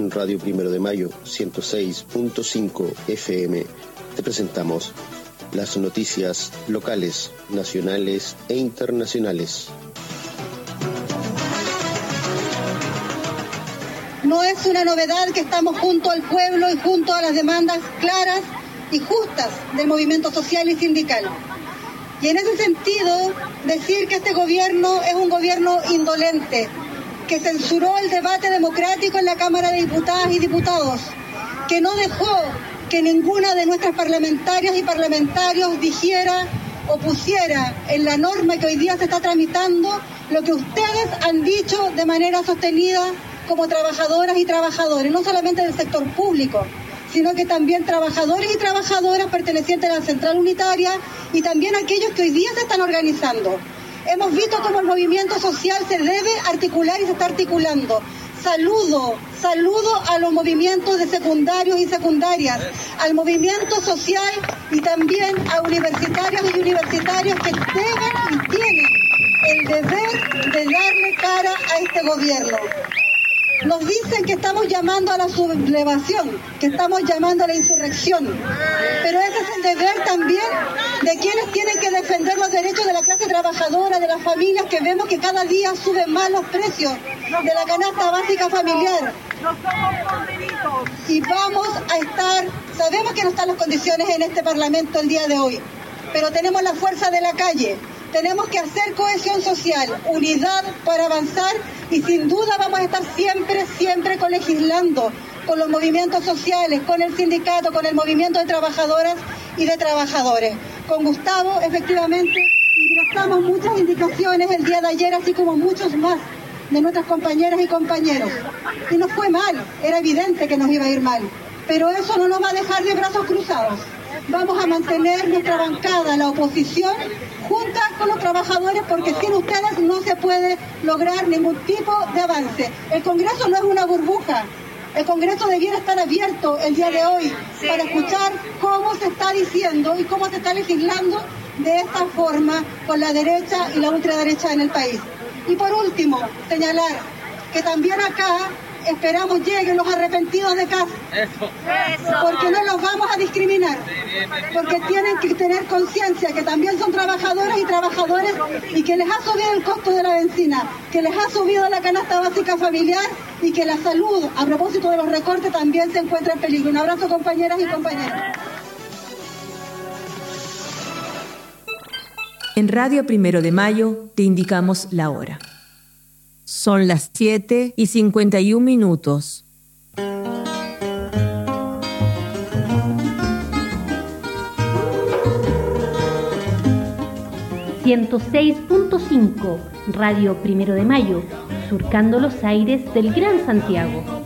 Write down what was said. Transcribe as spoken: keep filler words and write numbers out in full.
En Radio Primero de Mayo, ciento seis punto cinco F M, te presentamos las noticias locales, nacionales e internacionales. No es una novedad que estamos junto al pueblo y junto a las demandas claras y justas del movimiento social y sindical. Y en ese sentido, decir que este gobierno es un gobierno indolente, que censuró el debate democrático en la Cámara de Diputadas y Diputados, que no dejó que ninguna de nuestras parlamentarias y parlamentarios dijera o pusiera en la norma que hoy día se está tramitando lo que ustedes han dicho de manera sostenida como trabajadoras y trabajadores, no solamente del sector público, sino que también trabajadores y trabajadoras pertenecientes a la central unitaria y también aquellos que hoy día se están organizando. Hemos visto cómo el movimiento social se debe articular y se está articulando. Saludo, saludo a los movimientos de secundarios y secundarias, al movimiento social y también a universitarios y universitarios que deben y tienen el deber de darle cara a este gobierno. Nos dicen que estamos llamando a la sublevación, que estamos llamando a la insurrección, pero ese es el deber también de quienes tienen que defender los derechos de la clase trabajadora, de las familias que vemos que cada día suben más los precios de la canasta básica familiar. Y vamos a estar, sabemos que no están las condiciones en este Parlamento el día de hoy, pero tenemos la fuerza de la calle. Tenemos que hacer cohesión social, unidad para avanzar y sin duda vamos a estar siempre, siempre colegislando con los movimientos sociales, con el sindicato, con el movimiento de trabajadoras y de trabajadores. Con Gustavo, efectivamente, ingresamos muchas indicaciones el día de ayer, así como muchos más de nuestras compañeras y compañeros. Y nos fue mal, era evidente que nos iba a ir mal, pero eso no nos va a dejar de brazos cruzados. Vamos a mantener nuestra bancada, la oposición, junta con los trabajadores, porque sin ustedes no se puede lograr ningún tipo de avance. El Congreso no es una burbuja. El Congreso debiera estar abierto el día de hoy para escuchar cómo se está diciendo y cómo se está legislando de esta forma con la derecha y la ultraderecha en el país. Y por último, señalar que también acá esperamos lleguen los arrepentidos de casa, porque no los vamos a discriminar, porque tienen que tener conciencia que también son trabajadoras y trabajadores y que les ha subido el costo de la benzina, que les ha subido la canasta básica familiar y que la salud, a propósito de los recortes, también se encuentra en peligro. Un abrazo, compañeras y compañeros. En Radio Primero de Mayo te indicamos la hora. Son las siete y cincuenta y un minutos. ciento seis punto cinco, Radio Primero de Mayo, surcando los aires del Gran Santiago.